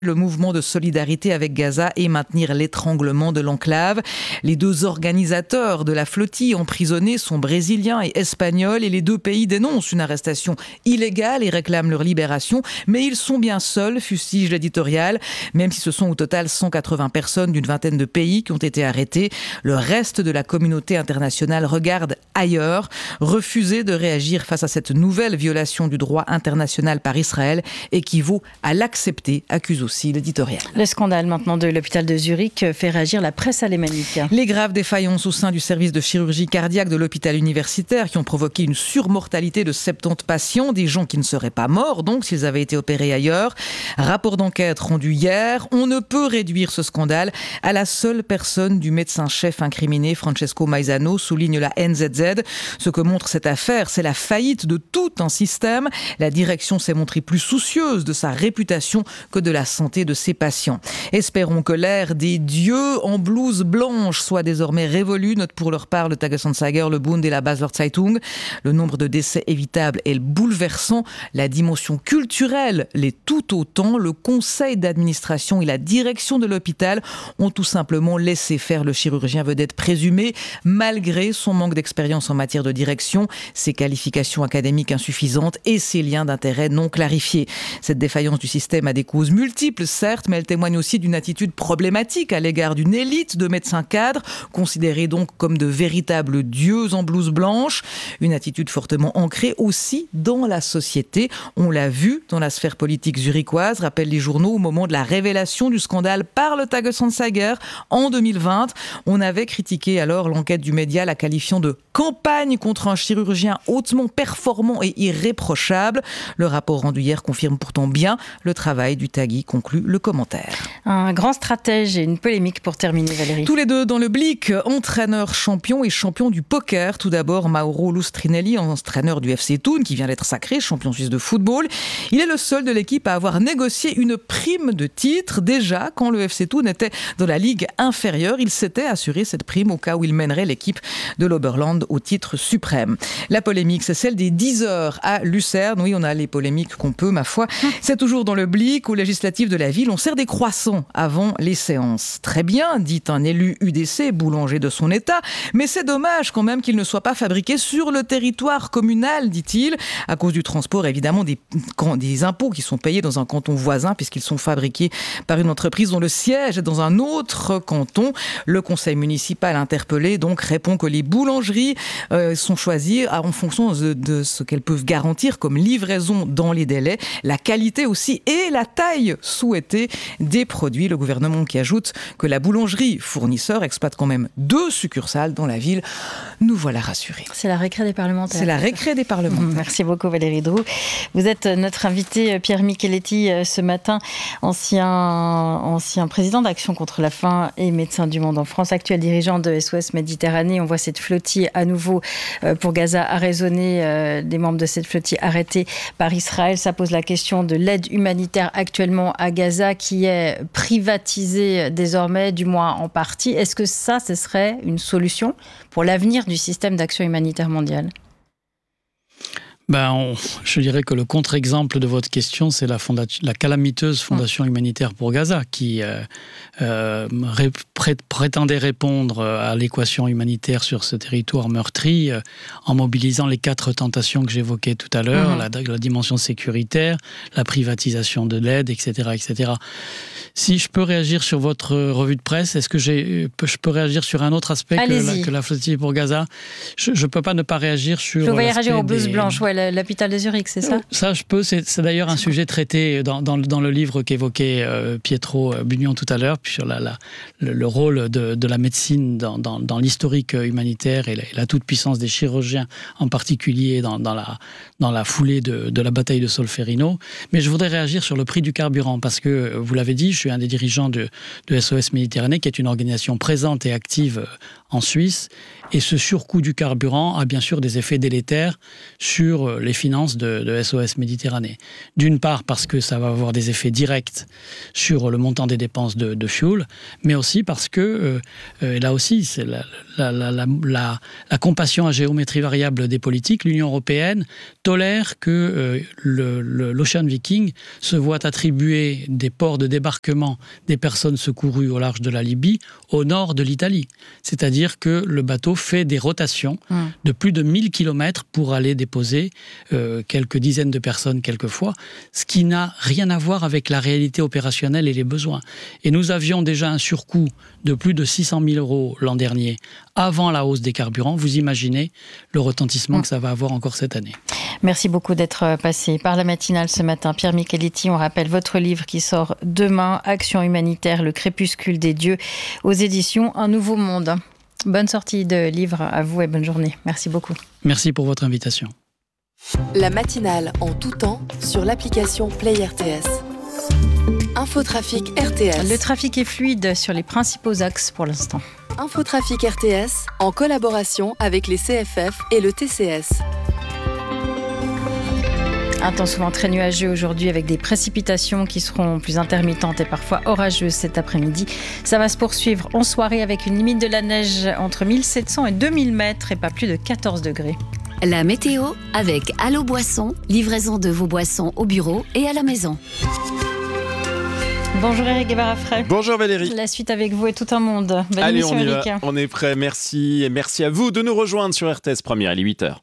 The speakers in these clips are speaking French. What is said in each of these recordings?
le mouvement de solidarité avec Gaza et maintenir l'étranglement de l'enclave. Les deux organisateurs de la flottille emprisonnés sont brésiliens et espagnols et les deux pays dénoncent une arrestation illégale et réclament leur libération. Mais ils sont bien seuls, fustige l'éditorial, même si ce sont au total 180 personnes d'une vingtaine de pays qui ont été arrêtées. Le reste de la communauté internationale regarde ailleurs. Refuser de réagir face à cette nouvelle violation du droit international par Israël équivaut à l'accepter, accuse aussi l'éditorial. Le scandale maintenant de l'hôpital de Zurich fait réagir la presse alémanique. Les graves défaillances au sein du service de chirurgie cardiaque de l'hôpital universitaire qui ont provoqué une surmortalité de 70 patients, des gens qui ne seraient pas morts donc s'ils avaient été opérés ailleurs. Rapport d'enquête rendu hier. On ne peut réduire ce scandale à la seule personne du médecin-chef incriminé, Francesco Maisano, souligne la NZZ. Ce que montre cette affaire, c'est la faillite de tout un système. La direction s'est montrée plus soucieuse de sa réputation que de la santé de ses patients. Espérons que l'ère des dieux en blouse blanche soit désormais révolue, note pour leur part le Tagesanzeiger, le Bund et la Basler Zeitung. Le nombre de décès évitables est bouleversant. La dimension culturelle l'est tout autant. Le conseil d'administration et la direction de l'hôpital ont tout simplement laissé faire le chirurgien vedette présumé, malgré son manque d'expérience en matière de direction, ses qualifications académiques insuffisantes et ses liens d'intérêt non clarifiés. Cette défaillance du système a des causes multiples, certes, mais elle témoigne aussi d'une attitude problématique à l'égard d'une élite de médecins cadres, considérés donc comme de véritables dieux en blouse blanche. Une attitude fortement ancrée aussi dans la société. On l'a vu dans la sphère politique zurichoise, rappellent les journaux, au moment de la révélation du scandale par le Tagesanzeiger en 2020. On avait critiqué alors l'enquête du média, la qualifiant de campagne contre un chirurgien hautement performant et irréprochable. Le rapport rendu hier confirme pourtant bien le travail du Tagui, conclut le commentaire. Un grand stratège et une polémique pour terminer, Valérie. Tous les deux dans le Blick, entraîneur champion et champion du poker. Tout d'abord, Mauro Lustrinelli, entraîneur du FC Thun, qui vient d'être sacré champion suisse de football. Il est le seul de l'équipe à avoir négocié une prime de titre. Déjà, quand le FC Thun était dans la ligue inférieure, il s'était assuré cette prime au cas où il mènerait l'équipe de l'Oberland au titre suprême. La polémique, c'est celle des 10 heures à Lucerne. Oui, on a les polémiques qu'on peut, ma foi. C'est toujours dans le Blick. Aux législatives de la ville, on sert des croissants avant les séances. Très bien, dit un élu UDC, boulanger de son état, mais c'est dommage quand même qu'ils ne soient pas fabriqués sur le territoire communal, dit-il, à cause du transport, évidemment, des impôts qui sont payés dans un canton voisin, puisqu'ils sont fabriqués par une entreprise dont le siège est dans un autre canton. Le conseil municipal interpellé, donc, répond que les boulangeries sont choisies en fonction de ce qu'elles peuvent garantir comme livraison dans les délais, la qualité aussi et la taille souhaitée des produits. Le gouvernement qui ajoute que la boulangerie fournisseur exploite quand même 2 succursales dans la ville. Nous voilà rassurés. C'est la récré des parlementaires. C'est la récré des parlementaires. Merci beaucoup Valérie Droux. Vous êtes notre invité Pierre Micheletti ce matin, ancien président d'Action contre la faim et Médecins du Monde en France, actuel dirigeant de SOS Méditerranée. On voit cette flottille à nouveau pour Gaza arraisonnée, des membres de cette flottille arrêtés par Israël. Ça pose la question de l'aide humanitaire actuellement à Gaza qui est privatisée désormais, du moins en partie. Est-ce que ça, ce serait une solution pour l'avenir du système d'action humanitaire mondial ? Je dirais que le contre-exemple de votre question, c'est la calamiteuse Fondation humanitaire pour Gaza qui prétendait répondre à l'équation humanitaire sur ce territoire meurtri en mobilisant les 4 tentations que j'évoquais tout à l'heure, la dimension sécuritaire, la privatisation de l'aide, etc., etc. Si je peux réagir sur votre revue de presse, est-ce que je peux réagir sur un autre aspect que la flottille pour Gaza ? Je ne peux pas ne pas réagir sur... Je voyais réagir aux blouses blanches, l'hôpital de Zurich, c'est ça ? Ça, je peux. C'est d'ailleurs un sujet traité dans le livre qu'évoquait Pietro Bugnon tout à l'heure, puis sur le rôle de la médecine dans l'historique humanitaire et la toute-puissance des chirurgiens, en particulier dans la foulée de la bataille de Solferino. Mais je voudrais réagir sur le prix du carburant, parce que, vous l'avez dit, suis un des dirigeants de SOS Méditerranée, qui est une organisation présente et active en Suisse. Et ce surcoût du carburant a bien sûr des effets délétères sur les finances de SOS Méditerranée. D'une part parce que ça va avoir des effets directs sur le montant des dépenses de fuel, mais aussi parce que, là aussi, c'est la compassion à géométrie variable des politiques. L'Union européenne tolère que l'Ocean Viking se voit attribuer des ports de débarquement des personnes secourues au large de la Libye au nord de l'Italie. C'est-à-dire que le bateau fait des rotations de plus de 1000 km pour aller déposer quelques dizaines de personnes quelquefois, ce qui n'a rien à voir avec la réalité opérationnelle et les besoins. Et nous avions déjà un surcoût de plus de 600 000 € l'an dernier, avant la hausse des carburants. Vous imaginez le retentissement que ça va avoir encore cette année. Merci beaucoup d'être passé par la matinale ce matin. Pierre Micheletti, on rappelle votre livre qui sort demain, Action humanitaire, le crépuscule des dieux, aux éditions Un Nouveau Monde. Bonne sortie de livre à vous et bonne journée. Merci beaucoup. Merci pour votre invitation. La matinale en tout temps sur l'application Play RTS. Infotrafic RTS. Le trafic est fluide sur les principaux axes pour l'instant. Infotrafic RTS en collaboration avec les CFF et le TCS. Un temps souvent très nuageux aujourd'hui avec des précipitations qui seront plus intermittentes et parfois orageuses cet après-midi. Ça va se poursuivre en soirée avec une limite de la neige entre 1700 et 2000 mètres et pas plus de 14 degrés. La météo avec Allo Boisson, livraison de vos boissons au bureau et à la maison. Bonjour Eric Guevara-Frey. Bonjour Valérie. La suite avec vous et tout un monde. Bonne Allez, émission, on y Eric. va. On est prêts. Merci. Et merci à vous de nous rejoindre sur RTS Première. Il est 8h.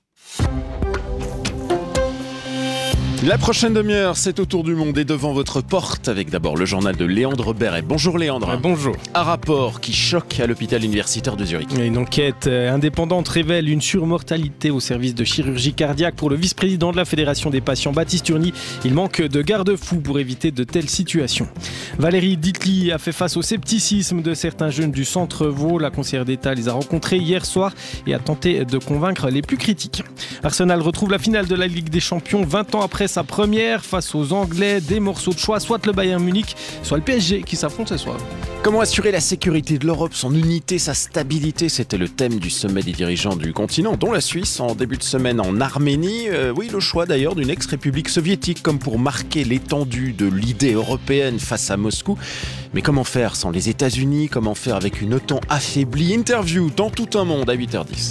La prochaine demi-heure, c'est au tour du monde et devant votre porte avec d'abord le journal de Léandre Berret. Bonjour Léandre. Bonjour. Un rapport qui choque à l'hôpital universitaire de Zurich. Une enquête indépendante révèle une surmortalité au service de chirurgie cardiaque pour le vice-président de la Fédération des patients, Baptiste Turny. Il manque de garde-fous pour éviter de telles situations. Valérie Ditli a fait face au scepticisme de certains jeunes du Centre Vaud. La conseillère d'État les a rencontrés hier soir et a tenté de convaincre les plus critiques. Arsenal retrouve la finale de la Ligue des Champions 20 ans après sa première face aux Anglais. Des morceaux de choix, soit le Bayern Munich, soit le PSG qui s'affrontent ce soir. Comment assurer la sécurité de l'Europe, son unité, sa stabilité ? C'était le thème du sommet des dirigeants du continent, dont la Suisse en début de semaine en Arménie. Oui, le choix d'ailleurs d'une ex-république soviétique comme pour marquer l'étendue de l'idée européenne face à Moscou. Mais comment faire sans les États-Unis ? Comment faire avec une OTAN affaiblie ? Interview dans tout un monde à 8h10.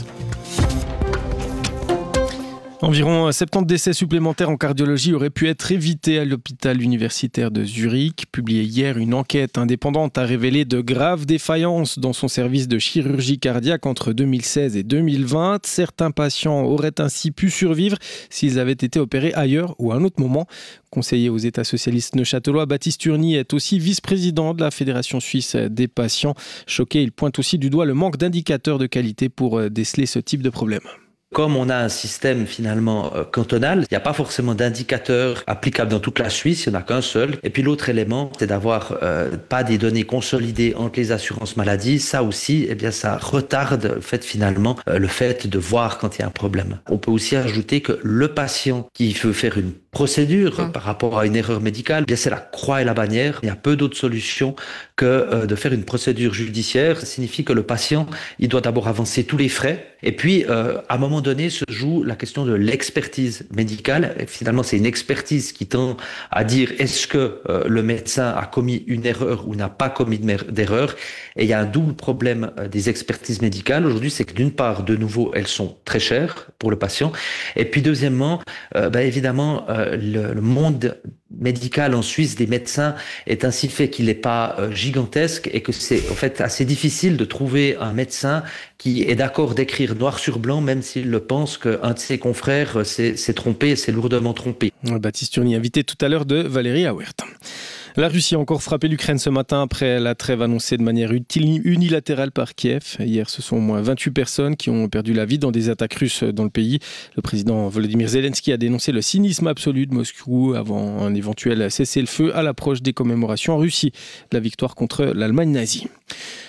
Environ 70 décès supplémentaires en cardiologie auraient pu être évités à l'hôpital universitaire de Zurich. Publiée hier, une enquête indépendante a révélé de graves défaillances dans son service de chirurgie cardiaque entre 2016 et 2020. Certains patients auraient ainsi pu survivre s'ils avaient été opérés ailleurs ou à un autre moment. Conseiller aux États socialistes neuchâtelois, Baptiste Turny est aussi vice-président de la Fédération suisse des patients. Choqué, il pointe aussi du doigt le manque d'indicateurs de qualité pour déceler ce type de problème. Comme on a un système finalement cantonal, il n'y a pas forcément d'indicateur applicable dans toute la Suisse, il n'y en a qu'un seul. Et puis l'autre élément, c'est d'avoir pas des données consolidées entre les assurances maladie. Ça aussi, eh bien, ça retarde finalement le fait de voir quand il y a un problème. On peut aussi ajouter que le patient qui veut faire une procédure par rapport à une erreur médicale, eh bien c'est la croix et la bannière. Il y a peu d'autres solutions que de faire une procédure judiciaire. Ça signifie que le patient, il doit d'abord avancer tous les frais. Et puis, à un moment donné, se joue la question de l'expertise médicale. Et finalement, c'est une expertise qui tend à dire est-ce que le médecin a commis une erreur ou n'a pas commis d'erreur. Et il y a un double problème des expertises médicales. Aujourd'hui, c'est que d'une part, de nouveau, elles sont très chères pour le patient. Et puis, deuxièmement, évidemment, le monde médical en Suisse des médecins est ainsi fait qu'il n'est pas gigantesque et que c'est en fait assez difficile de trouver un médecin qui est d'accord d'écrire noir sur blanc même s'il le pense qu'un de ses confrères s'est trompé et s'est lourdement trompé. Baptiste Turny, invité tout à l'heure de Valérie Auwert. La Russie a encore frappé l'Ukraine ce matin après la trêve annoncée de manière unilatérale par Kiev. Hier, ce sont au moins 28 personnes qui ont perdu la vie dans des attaques russes dans le pays. Le président Volodymyr Zelensky a dénoncé le cynisme absolu de Moscou avant un éventuel cessez-le-feu à l'approche des commémorations en Russie de la victoire contre l'Allemagne nazie.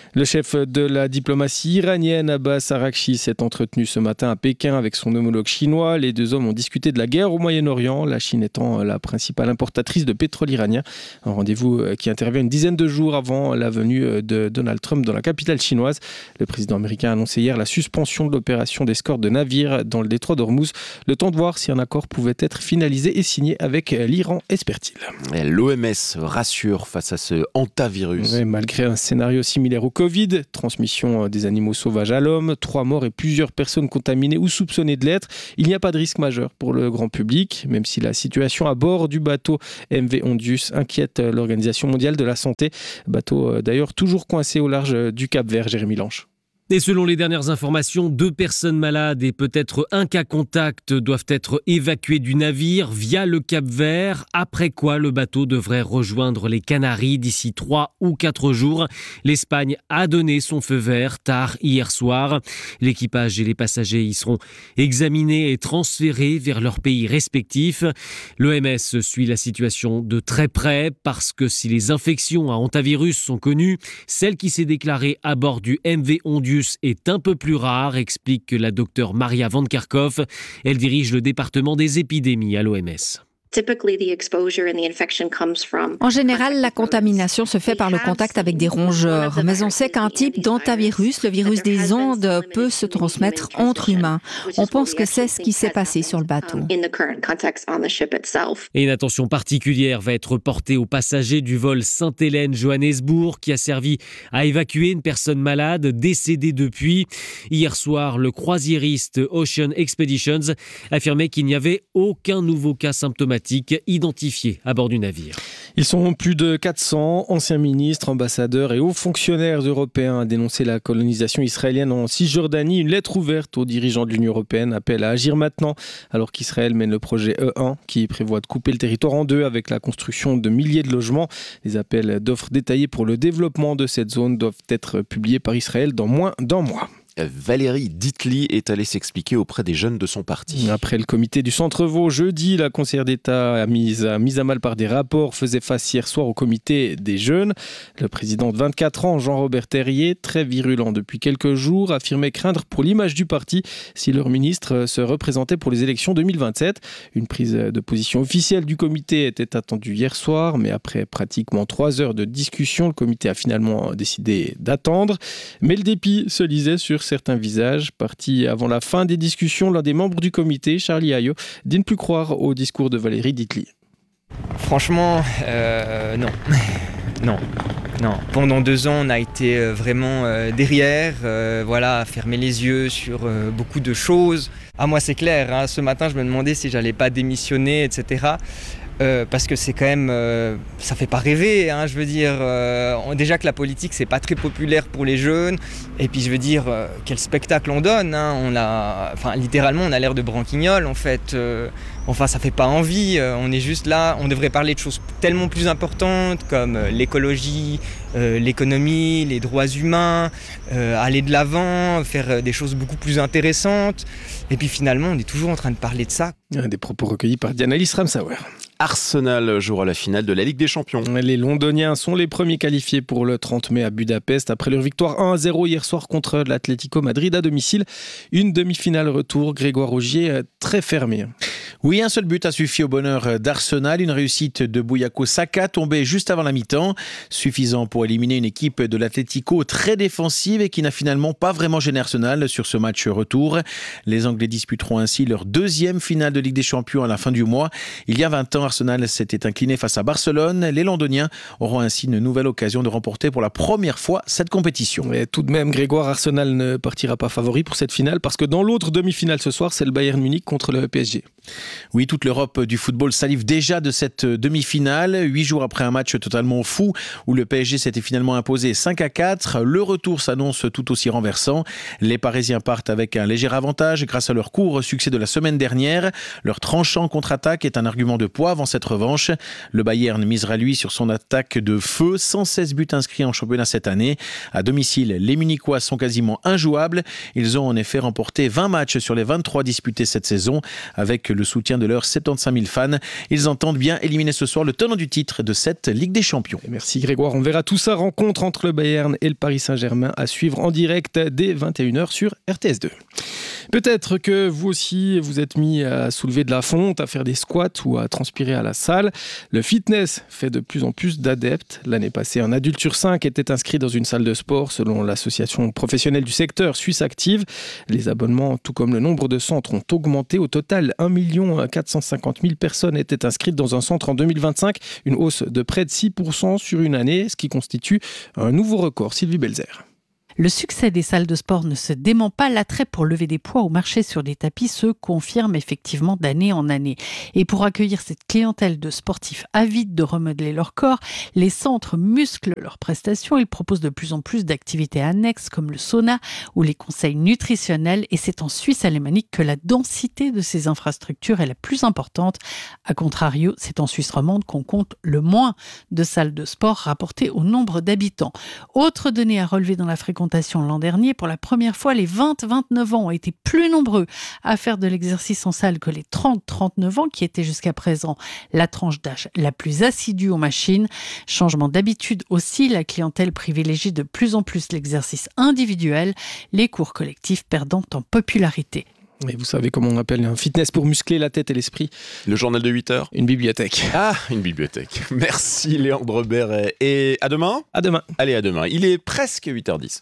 Le chef de la diplomatie iranienne, Abbas Araghchi, s'est entretenu ce matin à Pékin avec son homologue chinois. Les deux hommes ont discuté de la guerre au Moyen-Orient, la Chine étant la principale importatrice de pétrole iranien. Un rendez-vous qui intervient une dizaine de jours avant la venue de Donald Trump dans la capitale chinoise. Le président américain a annoncé hier la suspension de l'opération d'escorte de navires dans le détroit d'Ormuz. Le temps de voir si un accord pouvait être finalisé et signé avec l'Iran, espère-t-il. L'OMS rassure face à ce hantavirus. Oui, malgré un scénario similaire au Covid, transmission des animaux sauvages à l'homme, 3 morts et plusieurs personnes contaminées ou soupçonnées de l'être, il n'y a pas de risque majeur pour le grand public, même si la situation à bord du bateau MV Ondius inquiète l'Organisation mondiale de la santé. Bateau d'ailleurs toujours coincé au large du Cap-Vert, Jérémy Lange. Et selon les dernières informations, 2 personnes malades et peut-être un cas contact doivent être évacués du navire via le Cap-Vert, après quoi le bateau devrait rejoindre les Canaries d'ici 3 ou 4 jours. L'Espagne a donné son feu vert tard hier soir. L'équipage et les passagers y seront examinés et transférés vers leurs pays respectifs. L'OMS suit la situation de très près parce que si les infections à hantavirus sont connues, celle qui s'est déclarée à bord du MV Ondius est un peu plus rare, explique la docteure Maria Van Kerkhoff. Elle dirige le département des épidémies à l'OMS. En général, la contamination se fait par le contact avec des rongeurs, mais on sait qu'un type d'hantavirus, le virus des Andes, peut se transmettre entre humains. On pense que c'est ce qui s'est passé sur le bateau. Et une attention particulière va être portée aux passagers du vol Sainte-Hélène-Johannesburg qui a servi à évacuer une personne malade décédée depuis. Hier soir, le croisiériste Ocean Expeditions affirmait qu'il n'y avait aucun nouveau cas symptomatique identifiés à bord du navire. Ils sont plus de 400 anciens ministres, ambassadeurs et hauts fonctionnaires européens à dénoncer la colonisation israélienne en Cisjordanie. Une lettre ouverte aux dirigeants de l'Union européenne appelle à agir maintenant, alors qu'Israël mène le projet E1 qui prévoit de couper le territoire en 2 avec la construction de milliers de logements. Les appels d'offres détaillés pour le développement de cette zone doivent être publiés par Israël dans moins d'un mois. Valérie Ditli est allée s'expliquer auprès des jeunes de son parti. Après le comité du Centre-Vaud, jeudi, la conseillère d'État mise à mal par des rapports faisait face hier soir au comité des jeunes. Le président de 24 ans, Jean-Robert Terrier, très virulent depuis quelques jours, affirmait craindre pour l'image du parti si leur ministre se représentait pour les élections 2027. Une prise de position officielle du comité était attendue hier soir, mais après pratiquement 3 heures de discussion, le comité a finalement décidé d'attendre. Mais le dépit se lisait sur certains visages. Parti avant la fin des discussions, l'un des membres du comité, Charlie Ayot, dit ne plus croire au discours de Valérie Ditli. Franchement, non. Pendant 2 ans, on a été vraiment derrière, à fermer les yeux sur beaucoup de choses. Moi, c'est clair, ce matin, je me demandais si j'allais pas démissionner, etc. Parce que c'est quand même, ça fait pas rêver, je veux dire, déjà que la politique c'est pas très populaire pour les jeunes, et puis je veux dire, quel spectacle on donne, littéralement on a l'air de branquignoles en fait, ça fait pas envie, on est juste là, on devrait parler de choses tellement plus importantes comme l'écologie, l'économie, les droits humains, aller de l'avant, faire des choses beaucoup plus intéressantes, et puis finalement on est toujours en train de parler de ça. Des propos recueillis par Diana-Lys Ramsauer. Arsenal jouera la finale de la Ligue des Champions. Les Londoniens sont les premiers qualifiés pour le 30 mai à Budapest après leur victoire 1-0 hier soir contre l'Atlético Madrid à domicile. Une demi-finale retour, Grégoire Augier, très fermé. Oui, un seul but a suffi au bonheur d'Arsenal, une réussite de Bukayo Saka tombée juste avant la mi-temps, suffisant pour éliminer une équipe de l'Atlético très défensive et qui n'a finalement pas vraiment gêné Arsenal sur ce match retour. Les Anglais disputeront ainsi leur 2e finale de Ligue des Champions à la fin du mois. Il y a 20 ans, Arsenal s'était incliné face à Barcelone. Les Londoniens auront ainsi une nouvelle occasion de remporter pour la première fois cette compétition. Mais tout de même, Grégoire, Arsenal ne partira pas favori pour cette finale parce que dans l'autre demi-finale ce soir, c'est le Bayern Munich contre le PSG. Oui, toute l'Europe du football salive déjà de cette demi-finale. 8 jours après un match totalement fou où le PSG s'était finalement imposé 5-4. Le retour s'annonce tout aussi renversant. Les Parisiens partent avec un léger avantage grâce à leur court succès de la semaine dernière. Leur tranchant contre-attaque est un argument de poids avant cette revanche. Le Bayern misera lui sur son attaque de feu. 116 buts inscrits en championnat cette année. À domicile, les Munichois sont quasiment injouables. Ils ont en effet remporté 20 matchs sur les 23 disputés cette saison avec le soutien de leurs 75 000 fans. Ils entendent bien éliminer ce soir le tenant du titre de cette Ligue des Champions. Merci Grégoire, on verra tout ça. Rencontre entre le Bayern et le Paris Saint-Germain à suivre en direct dès 21h sur RTS2. Peut-être que vous aussi vous êtes mis à soulever de la fonte, à faire des squats ou à transpirer à la salle. Le fitness fait de plus en plus d'adeptes. L'année passée, un adulte sur 5 était inscrit dans une salle de sport selon l'association professionnelle du secteur Suisse Active. Les abonnements, tout comme le nombre de centres, ont augmenté. Au total, 1 450 000 personnes étaient inscrites dans un centre en 2025, une hausse de près de 6% sur une année, ce qui constitue un nouveau record. Sylvie Belzer. Le succès des salles de sport ne se dément pas. L'attrait pour lever des poids ou marcher sur des tapis se confirme effectivement d'année en année. Et pour accueillir cette clientèle de sportifs avides de remodeler leur corps, les centres musclent leurs prestations. Ils proposent de plus en plus d'activités annexes comme le sauna ou les conseils nutritionnels. Et c'est en Suisse alémanique que la densité de ces infrastructures est la plus importante. A contrario, c'est en Suisse romande qu'on compte le moins de salles de sport rapportées au nombre d'habitants. Autre donnée à relever dans la fréquentation l'an dernier, pour la première fois, les 20-29 ans ont été plus nombreux à faire de l'exercice en salle que les 30-39 ans, qui étaient jusqu'à présent la tranche d'âge la plus assidue aux machines. Changement d'habitude aussi, la clientèle privilégie de plus en plus l'exercice individuel, les cours collectifs perdant en popularité. Et vous savez comment on appelle un fitness pour muscler la tête et l'esprit? Le journal de 8 heures. Une bibliothèque. Ah, une bibliothèque. Merci Léandre Béret. Et à demain? À demain. Allez, à demain. Il est presque 8h10.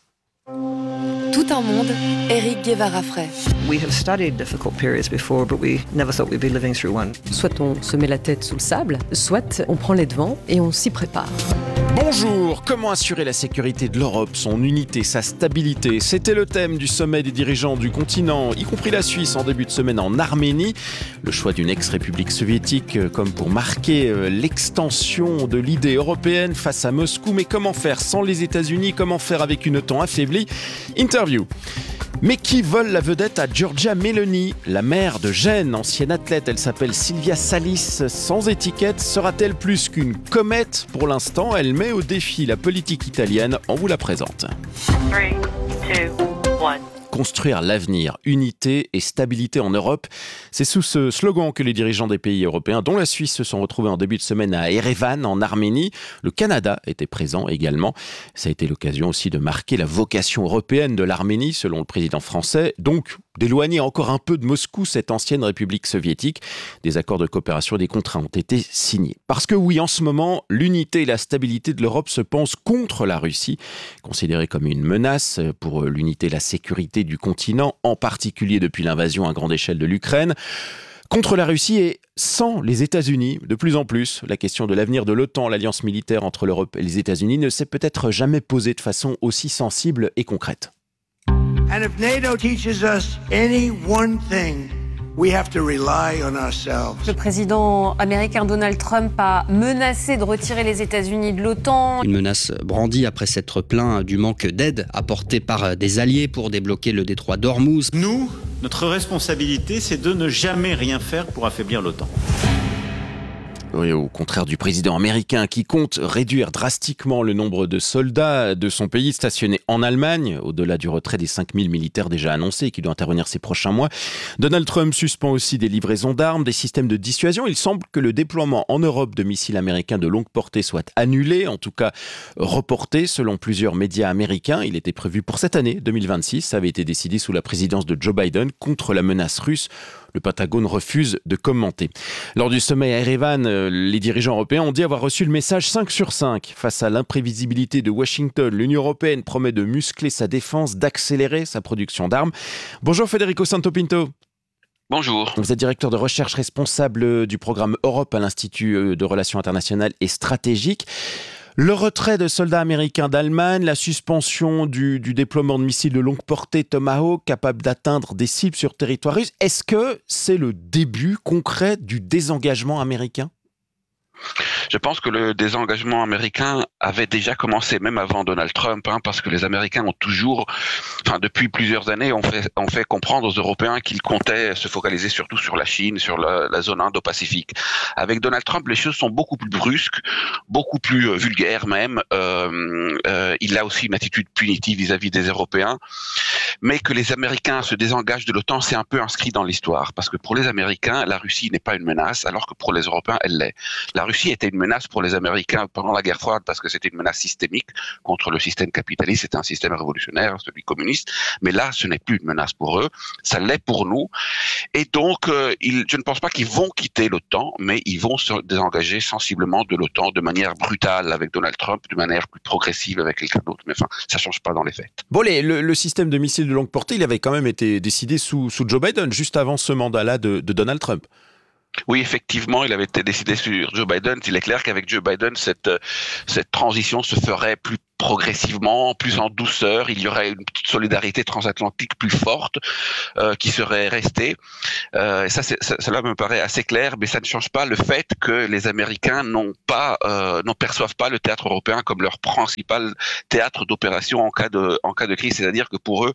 Tout un monde, Éric Guevara-Fray. We have studied difficult periods before, but we never thought we'd be living through one. Soit on se met la tête sous le sable, soit on prend les devants et on s'y prépare. Bonjour, comment assurer la sécurité de l'Europe, son unité, sa stabilité? C'était le thème du sommet des dirigeants du continent, y compris la Suisse en début de semaine en Arménie. Le choix d'une ex-république soviétique comme pour marquer l'extension de l'idée européenne face à Moscou. Mais comment faire sans les États-Unis? Comment faire avec une OTAN affaiblie? Interview. Mais qui vole la vedette à Giorgia Meloni? La mère de Gênes, ancienne athlète, elle s'appelle Silvia Salis, sans étiquette. Sera-t-elle plus qu'une comète? Pour l'instant, elle met au défi la politique italienne. On vous la présente. 3, 2, 1. Construire l'avenir, unité et stabilité en Europe. C'est sous ce slogan que les dirigeants des pays européens, dont la Suisse, se sont retrouvés en début de semaine à Erevan, en Arménie. Le Canada était présent également. Ça a été l'occasion aussi de marquer la vocation européenne de l'Arménie, selon le président français. Donc, d'éloigner encore un peu de Moscou cette ancienne république soviétique. Des accords de coopération et des contrats ont été signés. Parce que oui, en ce moment, l'unité et la stabilité de l'Europe se pensent contre la Russie, considérée comme une menace pour l'unité et la sécurité du continent, en particulier depuis l'invasion à grande échelle de l'Ukraine. Contre la Russie et sans les États-Unis, de plus en plus, la question de l'avenir de l'OTAN, l'alliance militaire entre l'Europe et les États-Unis, ne s'est peut-être jamais posée de façon aussi sensible et concrète. And if NATO teaches us any one thing, we have to rely on ourselves. Le président américain Donald Trump a menacé de retirer les États-Unis de l'OTAN. Une menace brandie après s'être plaint du manque d'aide apportée par des alliés pour débloquer le détroit d'Ormuz. Nous, notre responsabilité, c'est de ne jamais rien faire pour affaiblir l'OTAN. Oui, au contraire du président américain qui compte réduire drastiquement le nombre de soldats de son pays stationnés en Allemagne, au-delà du retrait des 5000 militaires déjà annoncés qui doit intervenir ces prochains mois. Donald Trump suspend aussi des livraisons d'armes, des systèmes de dissuasion. Il semble que le déploiement en Europe de missiles américains de longue portée soit annulé, en tout cas reporté selon plusieurs médias américains. Il était prévu pour cette année 2026. Ça avait été décidé sous la présidence de Joe Biden contre la menace russe. Le Pentagone refuse de commenter. Lors du sommet à Erevan, les dirigeants européens ont dit avoir reçu le message 5 sur 5. Face à l'imprévisibilité de Washington, l'Union européenne promet de muscler sa défense, d'accélérer sa production d'armes. Bonjour Federico Santopinto. Bonjour. Vous êtes directeur de recherche responsable du programme Europe à l'Institut de Relations internationales et stratégiques. Le retrait de soldats américains d'Allemagne, la suspension du déploiement de missiles de longue portée Tomahawk capables d'atteindre des cibles sur territoire russe, est-ce que c'est le début concret du désengagement américain ? Je pense que le désengagement américain avait déjà commencé, même avant Donald Trump, parce que les Américains ont toujours, depuis plusieurs années, ont fait comprendre aux Européens qu'ils comptaient se focaliser surtout sur la Chine, sur la zone Indo-Pacifique. Avec Donald Trump, les choses sont beaucoup plus brusques, beaucoup plus vulgaires même. Il a aussi une attitude punitive vis-à-vis des Européens. Mais que les Américains se désengagent de l'OTAN, c'est un peu inscrit dans l'histoire, parce que pour les Américains, la Russie n'est pas une menace, alors que pour les Européens, elle l'est. La Russie était une menace pour les Américains pendant la guerre froide, parce que c'était une menace systémique contre le système capitaliste, c'était un système révolutionnaire, celui communiste, mais là, ce n'est plus une menace pour eux, ça l'est pour nous, et donc, je ne pense pas qu'ils vont quitter l'OTAN, mais ils vont se désengager sensiblement de l'OTAN de manière brutale avec Donald Trump, de manière plus progressive avec quelqu'un d'autre, mais enfin, ça change pas dans les faits. Bon, le système de missiles de longue portée, il avait quand même été décidé sous Joe Biden, juste avant ce mandat-là de Donald Trump. Oui, effectivement, il avait été décidé sur Joe Biden. Il est clair qu'avec Joe Biden, cette transition se ferait plus progressivement, plus en douceur. Il y aurait une petite solidarité transatlantique plus forte qui serait restée. Et cela me paraît assez clair, mais ça ne change pas le fait que les Américains n'en perçoivent pas le théâtre européen comme leur principal théâtre d'opération en cas de crise. C'est-à-dire que pour eux,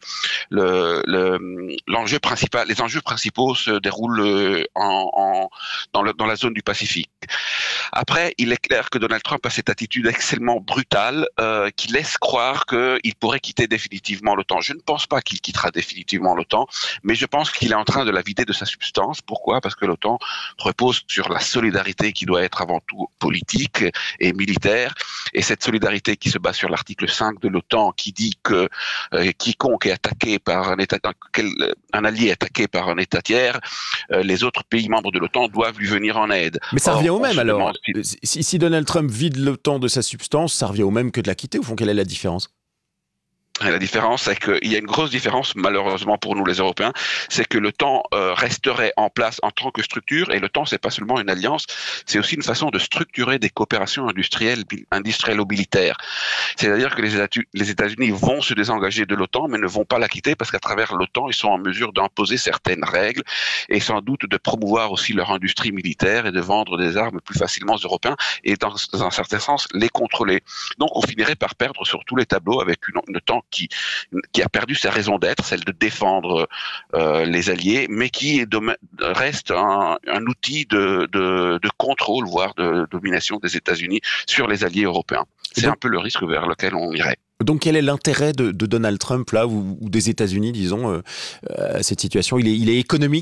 les enjeux principaux se déroulent dans la zone du Pacifique. Après, il est clair que Donald Trump a cette attitude extrêmement brutale qui laisse croire qu'il pourrait quitter définitivement l'OTAN. Je ne pense pas qu'il quittera définitivement l'OTAN, mais je pense qu'il est en train de la vider de sa substance. Pourquoi ? Parce que l'OTAN repose sur la solidarité qui doit être avant tout politique et militaire, et cette solidarité qui se base sur l'article 5 de l'OTAN qui dit que quiconque est attaqué par un allié est attaqué par un État tiers, les autres pays membres de l'OTAN doivent lui venir en aide. Mais ça revient au même alors. Si Donald Trump vide l'OTAN de sa substance, ça revient au même que de la quitter. Au fond, quelle est la différence ? La différence, c'est qu'il y a une grosse différence, malheureusement pour nous les Européens, c'est que l'OTAN resterait en place en tant que structure, et l'OTAN, c'est pas seulement une alliance, c'est aussi une façon de structurer des coopérations industrielles-militaires. C'est-à-dire que les États-Unis vont se désengager de l'OTAN, mais ne vont pas la quitter, parce qu'à travers l'OTAN, ils sont en mesure d'imposer certaines règles, et sans doute de promouvoir aussi leur industrie militaire, et de vendre des armes plus facilement aux Européens, et dans un certain sens, les contrôler. Donc on finirait par perdre sur tous les tableaux avec une OTAN qui a perdu sa raison d'être, celle de défendre les alliés, mais qui reste un outil de contrôle, voire de domination des États-Unis sur les alliés européens. C'est un peu le risque vers lequel on irait. Donc quel est l'intérêt de Donald Trump là, ou des États-Unis, disons, à cette situation ? Il est économique ?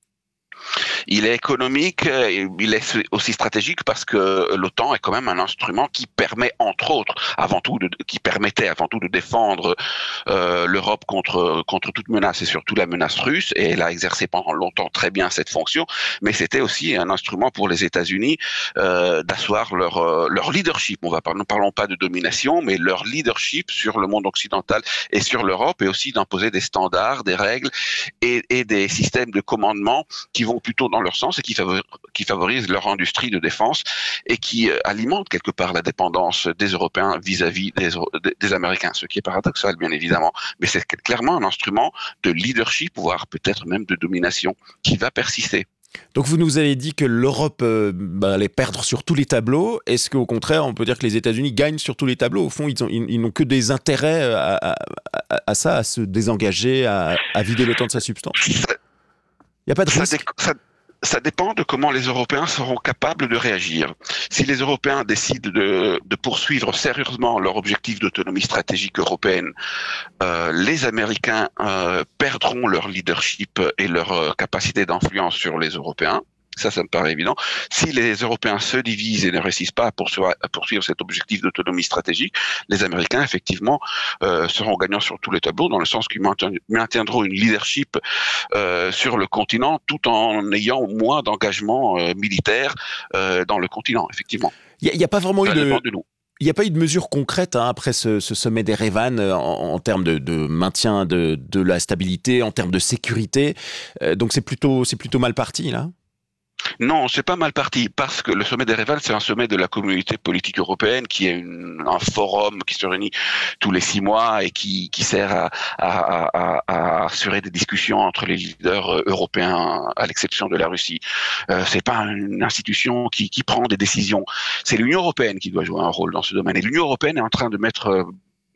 Il est économique, il est aussi stratégique parce que l'OTAN est quand même un instrument qui permet, entre autres, qui permettait avant tout de défendre l'Europe contre toute menace et surtout la menace russe. Et elle a exercé pendant longtemps très bien cette fonction. Mais c'était aussi un instrument pour les États-Unis d'asseoir leur leadership. Ne parlons pas de domination, mais leur leadership sur le monde occidental et sur l'Europe, et aussi d'imposer des standards, des règles et des systèmes de commandement qui vont plutôt dans leur sens et qui favorisent leur industrie de défense et qui alimentent quelque part la dépendance des Européens vis-à-vis des Américains, ce qui est paradoxal bien évidemment, mais c'est clairement un instrument de leadership, voire peut-être même de domination, qui va persister. Donc vous nous avez dit que l'Europe allait perdre sur tous les tableaux. Est-ce qu'au contraire, on peut dire que les États-Unis gagnent sur tous les tableaux ? Au fond, ils n'ont que des intérêts à ça, à se désengager, à vider l'OTAN de sa substance ? Il n'y a pas de risque ? Ça dépend de comment les Européens seront capables de réagir. Si les Européens décident de poursuivre sérieusement leur objectif d'autonomie stratégique européenne, les Américains perdront leur leadership et leur capacité d'influence sur les Européens. Ça me paraît évident. Si les Européens se divisent et ne réussissent pas à poursuivre cet objectif d'autonomie stratégique, les Américains, effectivement, seront gagnants sur tous les tableaux, dans le sens qu'ils maintiendront une leadership sur le continent, tout en ayant moins d'engagement militaire dans le continent, effectivement. Il n'y a pas vraiment ça dépend de nous. Il n'y a pas eu de mesure concrète après ce sommet d'Erevan en termes de maintien de la stabilité, en termes de sécurité. Donc c'est plutôt mal parti, là ? Non, c'est pas mal parti, parce que le sommet d'Erevan, c'est un sommet de la communauté politique européenne, qui est un forum qui se réunit tous les 6 mois et qui sert à assurer des discussions entre les leaders européens, à l'exception de la Russie. C'est pas une institution qui prend des décisions. C'est l'Union européenne qui doit jouer un rôle dans ce domaine. Et l'Union européenne est en train de mettre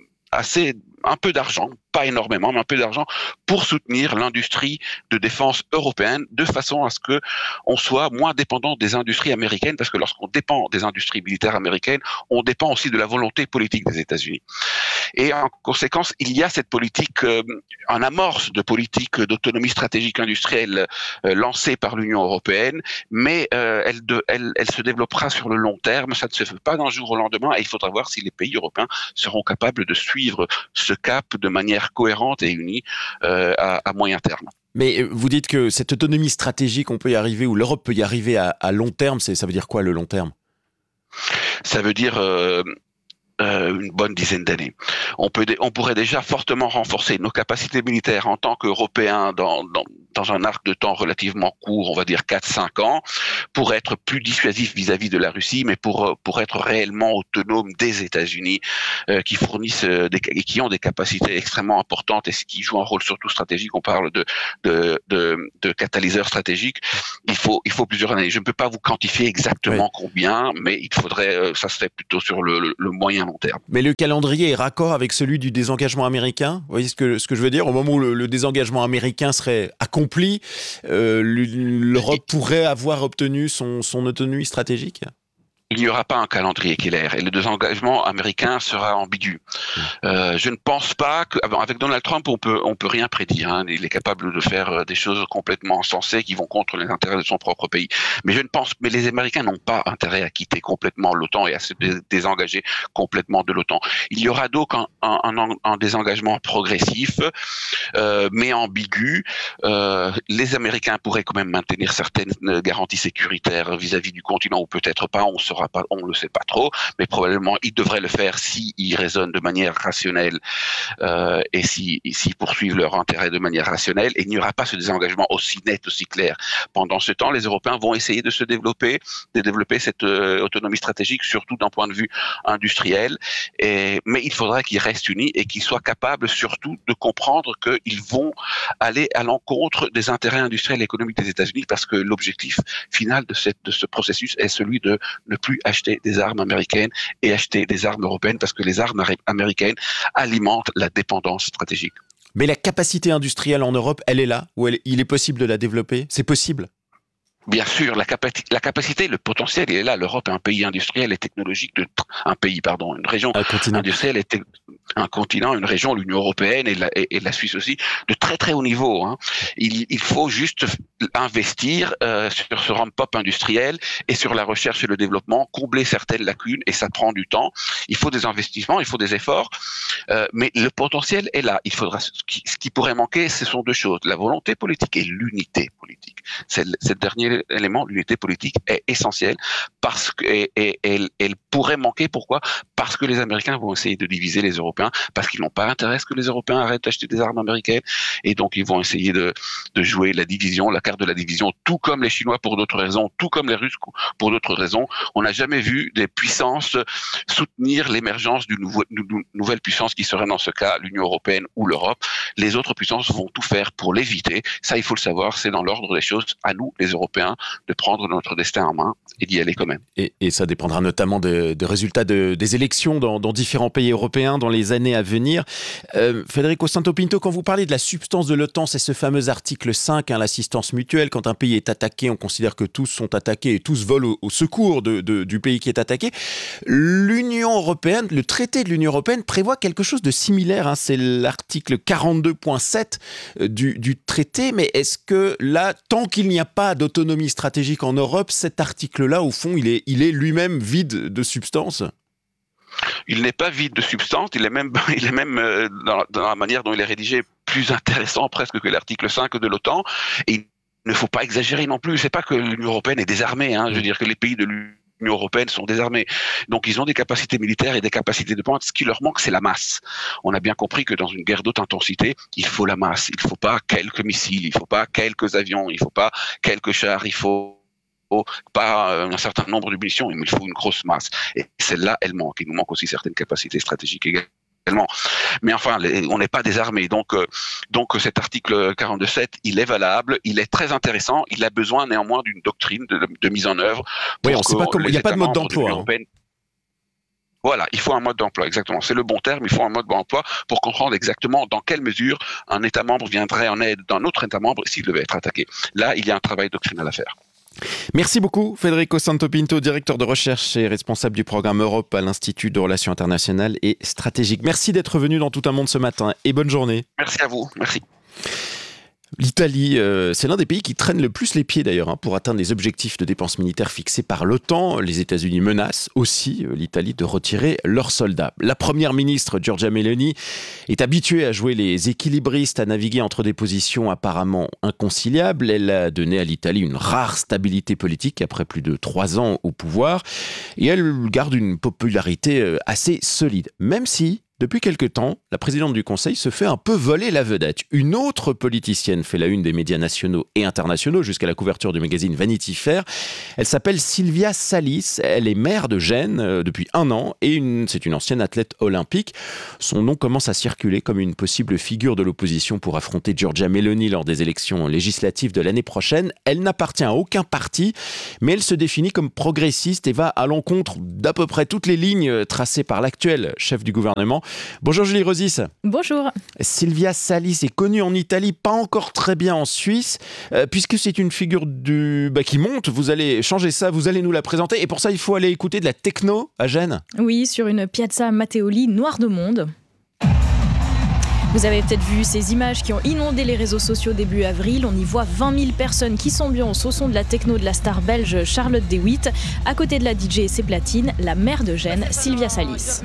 un peu d'argent, pas énormément, mais un peu d'argent pour soutenir l'industrie de défense européenne, de façon à ce que on soit moins dépendant des industries américaines, parce que lorsqu'on dépend des industries militaires américaines, on dépend aussi de la volonté politique des États-Unis. Et en conséquence, il y a cette politique, en amorce de politique d'autonomie stratégique industrielle lancée par l'Union européenne, mais elle se développera sur le long terme. Ça ne se fait pas d'un jour au lendemain, et il faudra voir si les pays européens seront capables de suivre ce cap de manière cohérente et unie à moyen terme. Mais vous dites que cette autonomie stratégique, on peut y arriver, ou l'Europe peut y arriver à long terme. Ça veut dire quoi, le long terme ? Ça veut dire une bonne dizaine d'années. On pourrait déjà fortement renforcer nos capacités militaires en tant qu'Européens dans un arc de temps relativement court, on va dire 4-5 ans, pour être plus dissuasif vis-à-vis de la Russie, mais pour être réellement autonome des États-Unis, qui fournissent et qui ont des capacités extrêmement importantes et qui jouent un rôle surtout stratégique. On parle de catalyseurs stratégiques. Il faut plusieurs années. Je ne peux pas vous quantifier exactement combien, mais il faudrait, ça se fait plutôt sur le moyen long terme. Mais le calendrier est raccord avec celui du désengagement américain. Vous voyez ce que je veux dire ? Au moment où le désengagement américain serait accompli, l'Europe pourrait avoir obtenu son autonomie stratégique ? Il n'y aura pas un calendrier clair et le désengagement américain sera ambigu. Je ne pense pas qu'avec Donald Trump on peut rien prédire. Hein. Il est capable de faire des choses complètement insensées qui vont contre les intérêts de son propre pays. Mais les Américains n'ont pas intérêt à quitter complètement l'OTAN et à se désengager complètement de l'OTAN. Il y aura donc un désengagement progressif, mais ambigu. Les Américains pourraient quand même maintenir certaines garanties sécuritaires vis-à-vis du continent, ou peut-être pas. On ne le sait pas trop, mais probablement ils devraient le faire s'ils raisonnent de manière rationnelle et s'ils poursuivent leur intérêt de manière rationnelle. Et il n'y aura pas ce désengagement aussi net, aussi clair. Pendant ce temps, les Européens vont essayer de développer cette autonomie stratégique, surtout d'un point de vue industriel. Mais il faudra qu'ils restent unis et qu'ils soient capables surtout de comprendre qu'ils vont aller à l'encontre des intérêts industriels et économiques des États-Unis, parce que l'objectif final de ce processus est celui de ne plus acheter des armes américaines et acheter des armes européennes, parce que les armes américaines alimentent la dépendance stratégique. Mais la capacité industrielle en Europe, elle est là, ou il est possible de la développer ? C'est possible ? Bien sûr, la capacité, le potentiel, il est là. L'Europe est un pays industriel et technologique, une région industrielle et un continent, une région, l'Union européenne et la Suisse aussi, de très très haut niveau. Hein. Il faut juste investir sur ce ramp-up industriel et sur la recherche et le développement, combler certaines lacunes, et ça prend du temps. Il faut des investissements, il faut des efforts, mais le potentiel est là. Ce qui pourrait manquer, ce sont deux choses, la volonté politique et l'unité politique. Cette dernière élément, l'unité politique, est essentielle parce qu'elle pourrait manquer. Pourquoi ? Parce que les Américains vont essayer de diviser les Européens, parce qu'ils n'ont pas intérêt à ce que les Européens arrêtent d'acheter des armes américaines, et donc ils vont essayer de jouer la division, la carte de la division, tout comme les Chinois pour d'autres raisons, tout comme les Russes pour d'autres raisons. On n'a jamais vu des puissances soutenir l'émergence d'une nouvelle puissance qui serait dans ce cas l'Union européenne ou l'Europe. Les autres puissances vont tout faire pour l'éviter. Ça, il faut le savoir, c'est dans l'ordre des choses. À nous, les Européens, de prendre notre destin en main et d'y aller quand même. Et ça dépendra notamment des résultats des élections dans différents pays européens dans les années à venir. Federico Santo Pinto, quand vous parlez de la substance de l'OTAN, c'est ce fameux article 5, l'assistance mutuelle. Quand un pays est attaqué, on considère que tous sont attaqués et tous volent au secours du pays qui est attaqué. L'Union européenne, le traité de l'Union européenne prévoit quelque chose de similaire. C'est l'article 42.7 du traité. Mais est-ce que là, tant qu'il n'y a pas d'autonomie stratégique en Europe, cet article-là, au fond, il est lui-même vide de substance ? Il n'est pas vide de substance, il est même dans la manière dont il est rédigé plus intéressant presque que l'article 5 de l'OTAN. Et il ne faut pas exagérer non plus. C'est pas que l'Union européenne est désarmée. Je veux dire que les pays de l'Union européenne sont désarmés. Donc ils ont des capacités militaires et des capacités de pointe. Ce qui leur manque, c'est la masse. On a bien compris que dans une guerre d'haute intensité, il faut la masse. Il ne faut pas quelques missiles, il ne faut pas quelques avions, il ne faut pas quelques chars, il faut pas un certain nombre de munitions, il faut une grosse masse. Et celle-là, elle manque. Il nous manque aussi certaines capacités stratégiques également. Mais enfin, on n'est pas désarmés. Donc cet article 42.7, il est valable, il est très intéressant. Il a besoin néanmoins d'une doctrine de mise en œuvre. Oui, on ne sait pas comment. Il n'y a pas de mode d'emploi. Voilà, il faut un mode d'emploi, exactement. C'est le bon terme, il faut un mode d'emploi pour comprendre exactement dans quelle mesure un État membre viendrait en aide d'un autre État membre s'il devait être attaqué. Là, il y a un travail doctrinal à faire. Merci beaucoup Federico Santopinto, directeur de recherche et responsable du programme Europe à l'Institut de Relations Internationales et Stratégiques. Merci d'être venu dans Tout un monde ce matin et bonne journée. Merci à vous, merci. L'Italie, c'est l'un des pays qui traîne le plus les pieds d'ailleurs pour atteindre les objectifs de dépenses militaires fixés par l'OTAN. Les États-Unis menacent aussi l'Italie de retirer leurs soldats. La première ministre Giorgia Meloni est habituée à jouer les équilibristes, à naviguer entre des positions apparemment inconciliables. Elle a donné à l'Italie une rare stabilité politique après plus de 3 ans au pouvoir et elle garde une popularité assez solide, même si depuis quelque temps, la présidente du Conseil se fait un peu voler la vedette. Une autre politicienne fait la une des médias nationaux et internationaux jusqu'à la couverture du magazine Vanity Fair. Elle s'appelle Silvia Salis. Elle est maire de Gênes depuis 1 an et c'est une ancienne athlète olympique. Son nom commence à circuler comme une possible figure de l'opposition pour affronter Giorgia Meloni lors des élections législatives de l'année prochaine. Elle n'appartient à aucun parti, mais elle se définit comme progressiste et va à l'encontre d'à peu près toutes les lignes tracées par l'actuel chef du gouvernement. Bonjour Julie Rosis. Bonjour. Silvia Salis est connue en Italie, pas encore très bien en Suisse, puisque c'est une figure qui monte. Vous allez changer ça, vous allez nous la présenter. Et pour ça, il faut aller écouter de la techno à Gênes. Oui, sur une piazza Matteoli noire de monde. Vous avez peut-être vu ces images qui ont inondé les réseaux sociaux début avril. On y voit 20 000 personnes qui s'ambiancent au son de la techno de la star belge Charlotte de Witte. À côté de la DJ et ses platines, la maire de Gênes, Silvia Salis.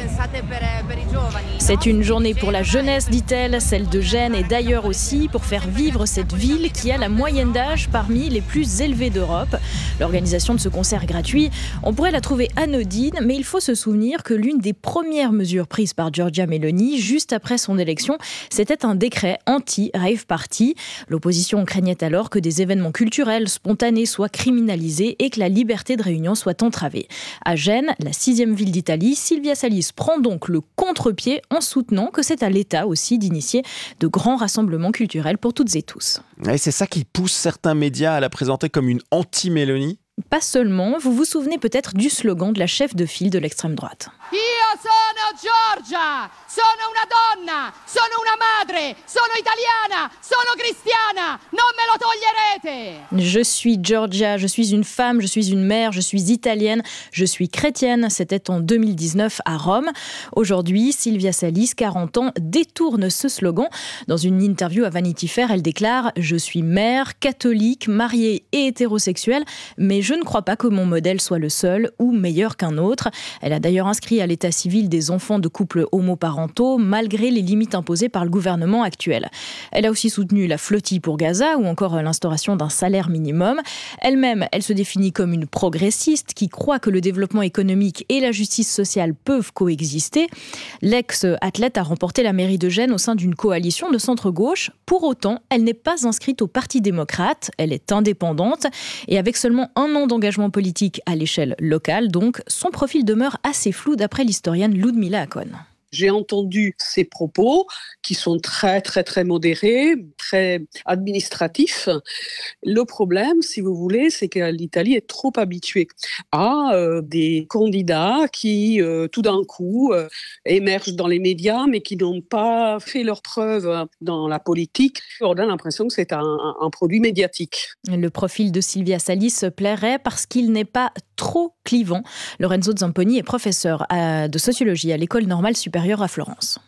C'est une journée pour la jeunesse, dit-elle, celle de Gênes et d'ailleurs aussi, pour faire vivre cette ville qui a la moyenne d'âge parmi les plus élevées d'Europe. L'organisation de ce concert gratuit, on pourrait la trouver anodine, mais il faut se souvenir que l'une des premières mesures prises par Giorgia Meloni, juste après son élection, c'était un décret anti-rave party. L'opposition craignait alors que des événements culturels spontanés soient criminalisés et que la liberté de réunion soit entravée. À Gênes, la 6e ville d'Italie, Silvia Salis prend donc le contre-pied en soutenant que c'est à l'État aussi d'initier de grands rassemblements culturels pour toutes et tous. Et c'est ça qui pousse certains médias à la présenter comme une anti-Meloni ? Pas seulement, vous vous souvenez peut-être du slogan de la chef de file de l'extrême droite. Io sono Giorgia, sono una donna, sono una madre, sono italiana, sono cristiana, non me lo toglierete. Je suis Giorgia, je suis une femme, je suis une mère, je suis italienne, je suis chrétienne. C'était en 2019 à Rome. Aujourd'hui, Silvia Salis, 40 ans, détourne ce slogan. Dans une interview à Vanity Fair, elle déclare « Je suis mère, catholique, mariée et hétérosexuelle, mais je ne crois pas que mon modèle soit le seul ou meilleur qu'un autre. » Elle a d'ailleurs inscrit à l'état civil des enfants de couples homoparentaux malgré les limites imposées par le gouvernement actuel. Elle a aussi soutenu la flottille pour Gaza ou encore l'instauration d'un salaire minimum. Elle-même, elle se définit comme une progressiste qui croit que le développement économique et la justice sociale peuvent coexister. L'ex-athlète a remporté la mairie de Gênes au sein d'une coalition de centre-gauche. Pour autant, elle n'est pas inscrite au Parti démocrate. Elle est indépendante et avec seulement 1 an d'engagement politique à l'échelle locale, donc son profil demeure assez flou d'après l'historienne Ludmila Akon. J'ai entendu ces propos qui sont très, très, très modérés, très administratifs. Le problème, si vous voulez, c'est que l'Italie est trop habituée à des candidats qui, tout d'un coup, émergent dans les médias, mais qui n'ont pas fait leurs preuves dans la politique. On a l'impression que c'est un produit médiatique. Le profil de Silvia Salis plairait parce qu'il n'est pas trop clivant. Lorenzo Zamponi est professeur de sociologie à l'École normale supérieure à Florence.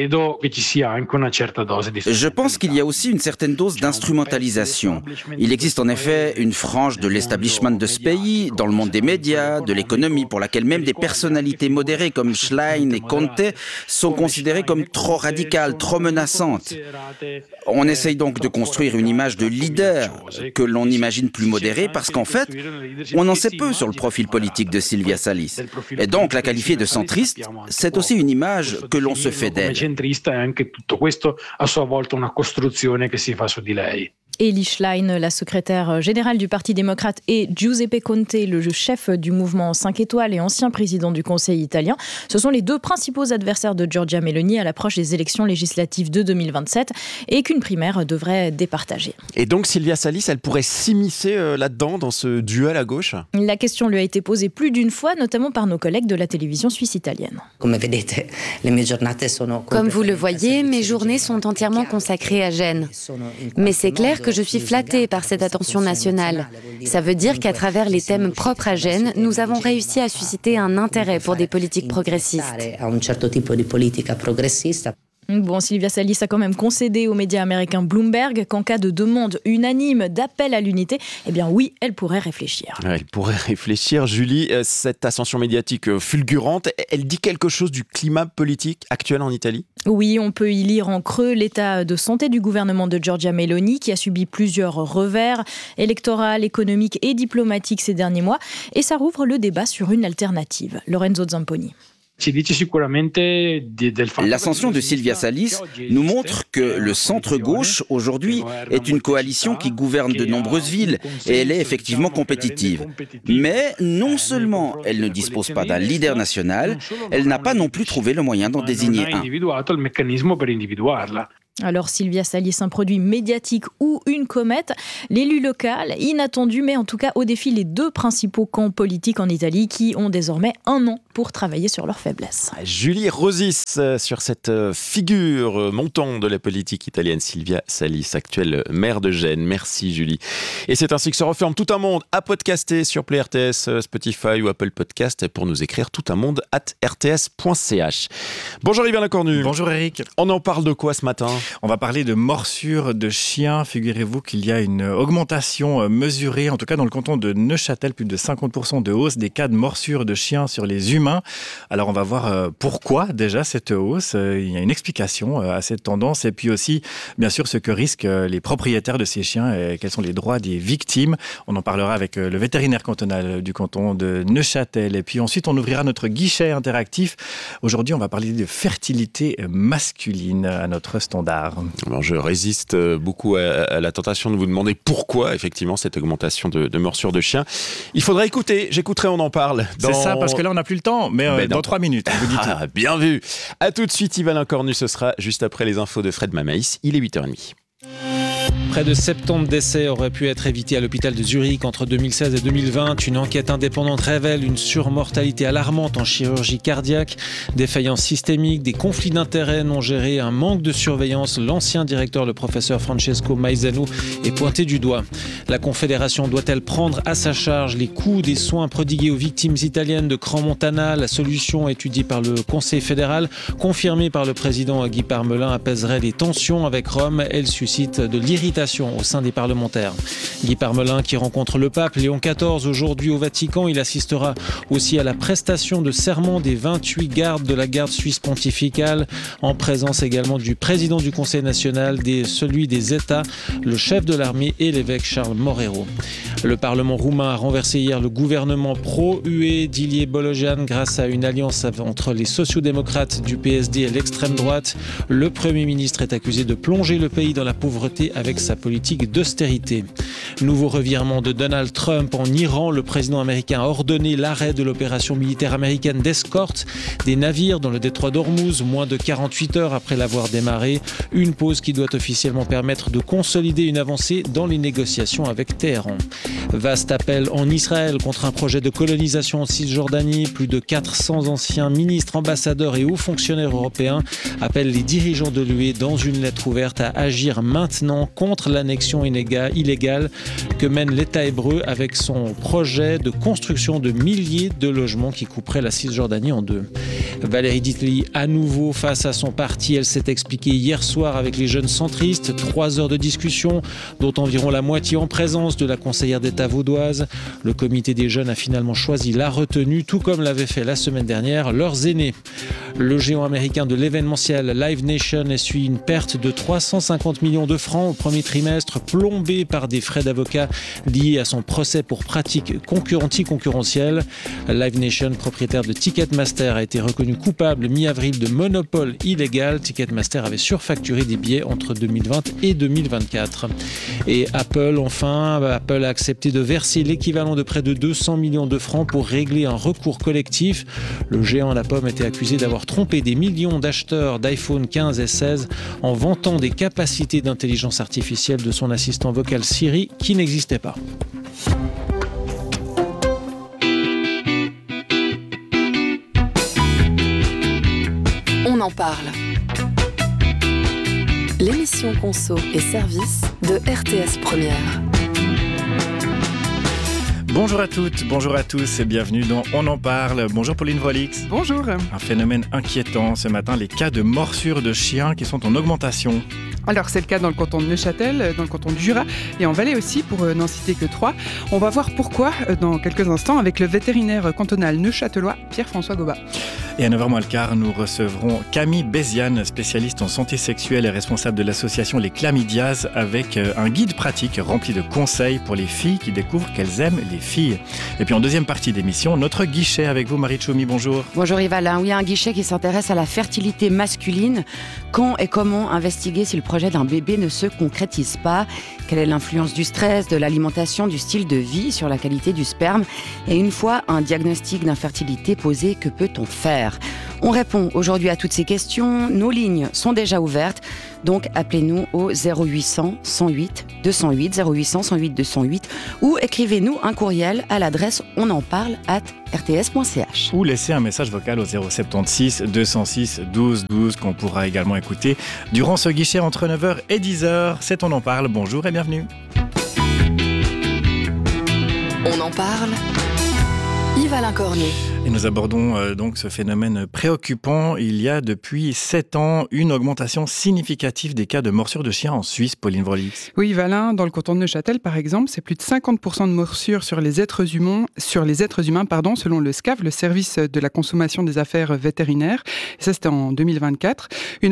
Je pense qu'il y a aussi une certaine dose d'instrumentalisation. Il existe en effet une frange de l'establishment de ce pays, dans le monde des médias, de l'économie, pour laquelle même des personnalités modérées comme Schlein et Conte sont considérées comme trop radicales, trop menaçantes. On essaye donc de construire une image de leader que l'on imagine plus modérée parce qu'en fait, on en sait peu sur le profil politique de Silvia Salis. Et donc la qualifier de centriste, c'est aussi une image que l'on se fait d'elle. Eli Schlein, la secrétaire générale du Parti démocrate, et Giuseppe Conte, le chef du mouvement 5 étoiles et ancien président du Conseil italien. Ce sont les 2 principaux adversaires de Giorgia Meloni à l'approche des élections législatives de 2027 et qu'une primaire devrait départager. Et donc Silvia Salis, elle pourrait s'immiscer là-dedans, dans ce duel à gauche ? La question lui a été posée plus d'une fois, notamment par nos collègues de la télévision suisse italienne. Comme vous le voyez, mes journées sont entièrement consacrées à Gênes. Mais c'est clair dire que je suis flattée par cette attention nationale. Ça veut dire qu'à travers les thèmes propres à Gênes, nous avons réussi à susciter un intérêt pour des politiques progressistes. Bon, Sylvia Salis a quand même concédé aux médias américains Bloomberg qu'en cas de demande unanime d'appel à l'unité, eh bien oui, elle pourrait réfléchir. Elle pourrait réfléchir. Julie, cette ascension médiatique fulgurante, elle dit quelque chose du climat politique actuel en Italie ? Oui, on peut y lire en creux l'état de santé du gouvernement de Giorgia Meloni qui a subi plusieurs revers électoraux, économiques et diplomatiques ces derniers mois. Et ça rouvre le débat sur une alternative. Lorenzo Zamponi. L'ascension de Silvia Salis nous montre que le centre-gauche, aujourd'hui, est une coalition qui gouverne de nombreuses villes et elle est effectivement compétitive. Mais non seulement elle ne dispose pas d'un leader national, elle n'a pas non plus trouvé le moyen d'en désigner un. Alors Silvia Salis, un produit médiatique ou une comète, l'élu local, inattendu, mais en tout cas au défi les deux principaux camps politiques en Italie qui ont désormais 1 an pour travailler sur leurs faiblesses. Julie Rosis sur cette figure montante de la politique italienne, Silvia Salis, actuelle maire de Gênes. Merci Julie. Et c'est ainsi que se referme Tout un monde à podcaster sur Play RTS, Spotify ou Apple Podcast pour nous écrire toutunmonde@rts.ch. Bonjour Yvan Lecornu. Bonjour Eric. On en parle de quoi ce matin ? On va parler de morsures de chiens. Figurez-vous qu'il y a une augmentation mesurée, en tout cas dans le canton de Neuchâtel, plus de 50% de hausse des cas de morsures de chiens sur les humains. Alors on va voir pourquoi déjà cette hausse. Il y a une explication à cette tendance et puis aussi bien sûr ce que risquent les propriétaires de ces chiens et quels sont les droits des victimes. On en parlera avec le vétérinaire cantonal du canton de Neuchâtel. Et puis ensuite on ouvrira notre guichet interactif. Aujourd'hui on va parler de fertilité masculine à notre standard. Alors, je résiste beaucoup à la tentation de vous demander pourquoi, effectivement, cette augmentation de morsures de chiens. Il faudrait écouter, j'écouterai, on en parle. C'est ça, parce que là, on n'a plus le temps, mais dans 3 minutes. Vous dites bien vu. À tout de suite, Yvan Lecornu, ce sera juste après les infos de Fred Mamaïs. Il est 8h30. Près de 70 décès auraient pu être évités à l'hôpital de Zurich entre 2016 et 2020. Une enquête indépendante révèle une surmortalité alarmante en chirurgie cardiaque, des faillances systémiques, des conflits d'intérêts non gérés, un manque de surveillance. L'ancien directeur, le professeur Francesco Maizano, est pointé du doigt. La Confédération doit-elle prendre à sa charge les coûts des soins prodigués aux victimes italiennes de Crans-Montana ? La solution étudiée par le Conseil fédéral, confirmée par le président Guy Parmelin, apaiserait les tensions avec Rome. Elle suscite de l'irritation au sein des parlementaires. Guy Parmelin qui rencontre le pape Léon XIV aujourd'hui au Vatican. Il assistera aussi à la prestation de serment des 28 gardes de la garde suisse pontificale, en présence également du président du Conseil national, celui des États, le chef de l'armée et l'évêque Charles Morero. Le Parlement roumain a renversé hier le gouvernement pro-UE d'Ilie Bolojan grâce à une alliance entre les sociodémocrates du PSD et l'extrême droite. Le Premier ministre est accusé de plonger le pays dans la pauvreté avec sa politique d'austérité. Nouveau revirement de Donald Trump en Iran. Le président américain a ordonné l'arrêt de l'opération militaire américaine d'escorte des navires dans le détroit d'Ormuz, moins de 48 heures après l'avoir démarré. Une pause qui doit officiellement permettre de consolider une avancée dans les négociations avec Téhéran. Vaste appel en Israël contre un projet de colonisation en Cisjordanie. Plus de 400 anciens ministres, ambassadeurs et hauts fonctionnaires européens appellent les dirigeants de l'UE dans une lettre ouverte à agir maintenant contre l'annexion illégale que mène l'État hébreu avec son projet de construction de milliers de logements qui couperait la Cisjordanie en deux. Valérie Ditely, à nouveau face à son parti, elle s'est expliquée hier soir avec les jeunes centristes. 3 heures de discussion, dont environ la moitié en présence de la conseillère d'État vaudoise. Le comité des jeunes a finalement choisi la retenue, tout comme l'avaient fait la semaine dernière leurs aînés. Le géant américain de l'événementiel Live Nation essuie une perte de 350 millions de francs au premier trimestre, plombé par des frais d'avocat liés à son procès pour pratiques anticoncurrentielles. Live Nation, propriétaire de Ticketmaster, a été reconnu coupable mi-avril de monopole illégal. Ticketmaster avait surfacturé des billets entre 2020 et 2024. Et Apple, enfin, Apple a accepté de verser l'équivalent de près de 200 millions de francs pour régler un recours collectif. Le géant à la pomme était accusé d'avoir trompé des millions d'acheteurs d'iPhone 15 et 16 en vantant des capacités d'intelligence artificielle de son assistant vocal Siri qui n'existait pas. On en parle. L'émission Conso et Services de RTS Première. Bonjour à toutes, bonjour à tous et bienvenue dans On en parle. Bonjour Pauline Vrolix. Bonjour. Un phénomène inquiétant ce matin, les cas de morsures de chiens qui sont en augmentation. Alors c'est le cas dans le canton de Neuchâtel, dans le canton du Jura et en Valais aussi, pour n'en citer que 3. On va voir pourquoi dans quelques instants avec le vétérinaire cantonal neuchâtelois Pierre-François Goba. Et à 9h moins le quart, nous recevrons Camille Béziane, spécialiste en santé sexuelle et responsable de l'association Les Chlamydias, avec un guide pratique rempli de conseils pour les filles qui découvrent qu'elles aiment les filles. Et puis en deuxième partie d'émission, notre guichet avec vous, Marie Tchoumi, bonjour. Bonjour Yval, oui, un guichet qui s'intéresse à la fertilité masculine. Quand et comment investiguer si le projet d'un bébé ne se concrétise pas? Quelle est l'influence du stress, de l'alimentation, du style de vie sur la qualité du sperme? Et une fois un diagnostic d'infertilité posé, que peut-on faire? On répond aujourd'hui à toutes ces questions. Nos lignes sont déjà ouvertes, donc appelez-nous au 0800 108 208, 0800 108 208 ou écrivez-nous un courriel à l'adresse onenparle@rts.ch. Ou laissez un message vocal au 076 206 12 12 qu'on pourra également écouter durant ce guichet entre 9h et 10h. C'est On en parle, bonjour et bienvenue. On en parle. Yves-Alain Cornet. Et nous abordons donc ce phénomène préoccupant. Il y a depuis 7 ans une augmentation significative des cas de morsures de chiens en Suisse, Pauline Vrolix. Oui, Yves-Alain, dans le canton de Neuchâtel par exemple, c'est plus de 50% de morsures sur les êtres humains, selon le SCAV, le service de la consommation des affaires vétérinaires. Et ça, c'était en 2024.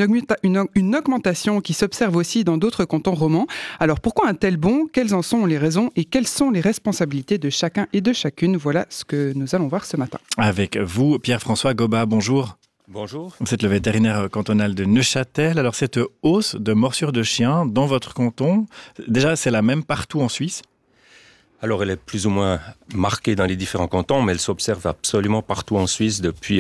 Une augmentation qui s'observe aussi dans d'autres cantons romans. Alors pourquoi un tel bond? Quelles en sont les raisons et quelles sont les responsabilités de chacun et de chacune? Voilà ce que nous allons voir ce matin. Avec vous, Pierre-François Goba, bonjour. Bonjour. Vous êtes le vétérinaire cantonal de Neuchâtel. Alors cette hausse de morsures de chiens dans votre canton, déjà c'est la même partout en Suisse? Alors elle est plus ou moins marquée dans les différents cantons, mais elle s'observe absolument partout en Suisse depuis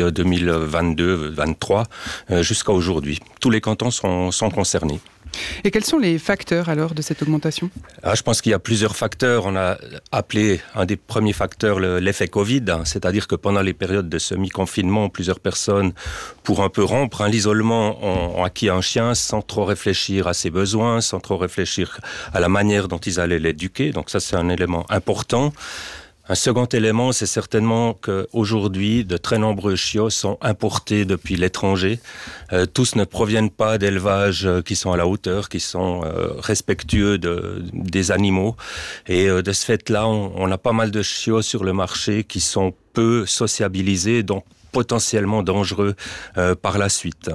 2022-2023 jusqu'à aujourd'hui. Tous les cantons sont concernés. Et quels sont les facteurs alors de cette augmentation? Je pense qu'il y a plusieurs facteurs. On a appelé un des premiers facteurs l'effet Covid, c'est-à-dire que pendant les périodes de semi-confinement, plusieurs personnes, pour un peu rompre l'isolement, ont acquis un chien sans trop réfléchir à ses besoins, sans trop réfléchir à la manière dont ils allaient l'éduquer. Donc ça, c'est un élément important. Un second élément, c'est certainement qu'aujourd'hui, de très nombreux chiots sont importés depuis l'étranger. Tous ne proviennent pas d'élevages qui sont à la hauteur, qui sont respectueux des animaux. Et de ce fait-là, on a pas mal de chiots sur le marché qui sont peu sociabilisés, donc potentiellement dangereux par la suite.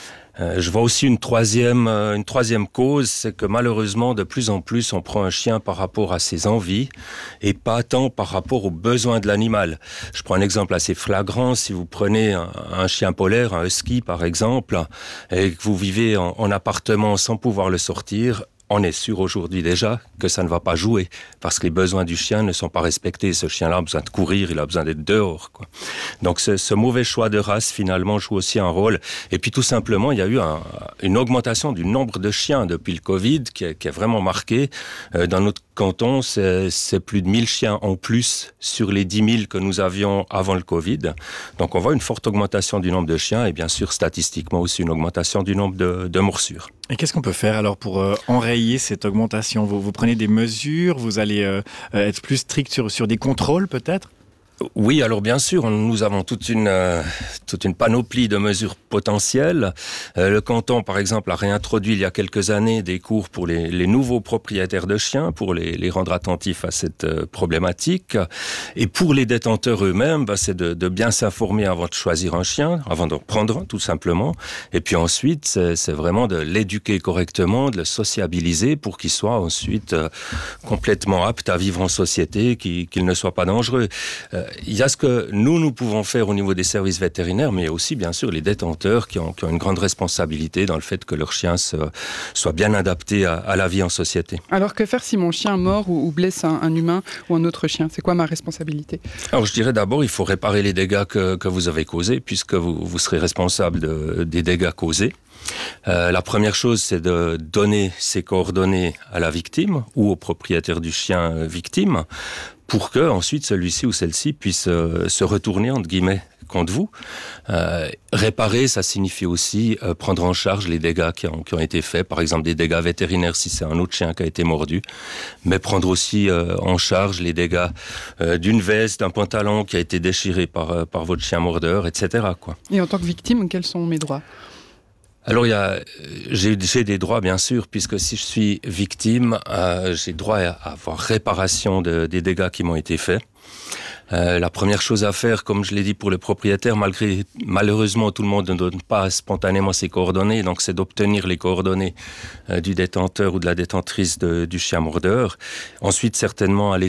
Je vois aussi une troisième cause, c'est que malheureusement, de plus en plus, on prend un chien par rapport à ses envies et pas tant par rapport aux besoins de l'animal. Je prends un exemple assez flagrant. Si vous prenez un chien polaire, un husky par exemple, et que vous vivez en appartement sans pouvoir le sortir, on est sûr aujourd'hui déjà que ça ne va pas jouer parce que les besoins du chien ne sont pas respectés. Ce chien-là a besoin de courir, il a besoin d'être dehors, quoi. Donc ce mauvais choix de race finalement joue aussi un rôle. Et puis tout simplement, il y a eu une augmentation du nombre de chiens depuis le Covid qui est vraiment marqué. Dans notre canton, c'est plus de 1000 chiens en plus sur les 10 000 que nous avions avant le Covid. Donc on voit une forte augmentation du nombre de chiens et bien sûr statistiquement aussi une augmentation du nombre de morsures. Et qu'est-ce qu'on peut faire alors pour enrayer cette augmentation? Vous prenez des mesures, vous allez être plus strict sur des contrôles peut-être? Oui, alors bien sûr, nous avons toute une panoplie de mesures potentielles. Le canton, par exemple, a réintroduit il y a quelques années des cours pour les nouveaux propriétaires de chiens, pour les rendre attentifs à cette problématique. Et pour les détenteurs eux-mêmes, c'est de bien s'informer avant de choisir un chien, avant d'en prendre un, tout simplement. Et puis ensuite, c'est vraiment de l'éduquer correctement, de le sociabiliser pour qu'il soit ensuite complètement apte à vivre en société, qu'il ne soit pas dangereux. Il y a ce que nous pouvons faire au niveau des services vétérinaires, mais il y a aussi bien sûr les détenteurs qui ont une grande responsabilité dans le fait que leur chien soit bien adapté à la vie en société. Alors que faire si mon chien mord ou blesse un humain ou un autre chien? C'est quoi ma responsabilité? Alors je dirais d'abord, il faut réparer les dégâts que vous avez causés, puisque vous serez responsable des dégâts causés. La première chose, c'est de donner ses coordonnées à la victime ou au propriétaire du chien victime pour que ensuite celui-ci ou celle-ci puisse se retourner entre guillemets contre vous. Réparer, ça signifie aussi prendre en charge les dégâts qui ont été faits, par exemple des dégâts vétérinaires si c'est un autre chien qui a été mordu, mais prendre aussi en charge les dégâts d'une veste, d'un pantalon qui a été déchiré par votre chien mordeur, etc., quoi. Et en tant que victime, quels sont mes droits ? Alors, j'ai des droits, bien sûr, puisque si je suis victime, j'ai droit à avoir réparation des dégâts qui m'ont été faits. La première chose à faire, comme je l'ai dit pour le propriétaire, malheureusement tout le monde ne donne pas spontanément ses coordonnées, donc c'est d'obtenir les coordonnées du détenteur ou de la détentrice du chien mordeur. Ensuite, certainement aller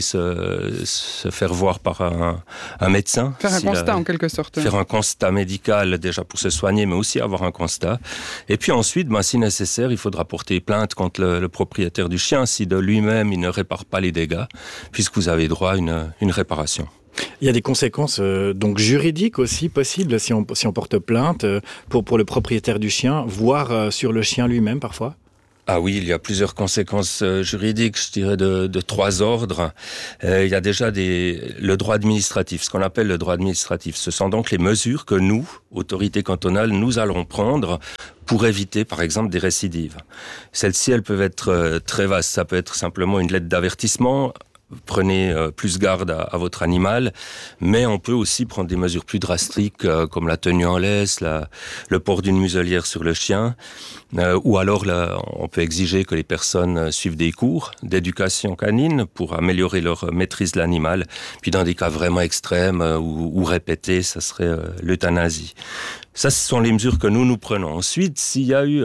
se faire voir par un médecin. Faire un constat en quelque sorte. Faire un constat médical déjà pour se soigner, mais aussi avoir un constat. Et puis ensuite, si nécessaire, il faudra porter plainte contre le propriétaire du chien si de lui-même il ne répare pas les dégâts, puisque vous avez droit à une réparation. Il y a des conséquences donc juridiques aussi possibles si on porte plainte pour le propriétaire du chien, voire sur le chien lui-même parfois. Ah oui, il y a plusieurs conséquences juridiques, je dirais de 3 ordres. Il y a déjà le droit administratif, ce qu'on appelle le droit administratif. Ce sont donc les mesures que nous, autorités cantonales, nous allons prendre pour éviter, par exemple, des récidives. Celles-ci, elles peuvent être très vastes. Ça peut être simplement une lettre d'avertissement. Prenez plus garde à votre animal, mais on peut aussi prendre des mesures plus drastiques comme la tenue en laisse, le port d'une muselière sur le chien, ou alors on peut exiger que les personnes suivent des cours d'éducation canine pour améliorer leur maîtrise de l'animal. Puis dans des cas vraiment extrêmes ou répétés, ça serait l'euthanasie. Ça, ce sont les mesures que nous prenons. Ensuite, s'il y a eu